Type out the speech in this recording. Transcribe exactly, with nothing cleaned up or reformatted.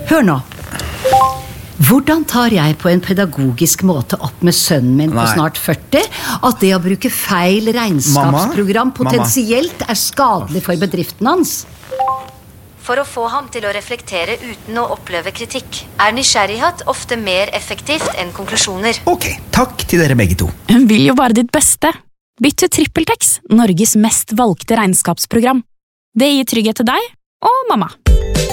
Hør nå. Hvordan tar jeg på en pedagogisk måte opp med sønnen min på Nei. snart førti at det å bruke feil regnskapsprogram Mamma? potensielt er skadelig for bedriften hans? For å få ham til å reflektere uten å oppleve kritikk, er nysgjerrighet ofte mer effektivt enn konklusjoner. Ok, takk til dere begge to. Hun vil jo bare ditt beste. Bytt til TrippelTex, Norges mest valgte regnskapsprogram. Det gir trygghet til deg og mamma.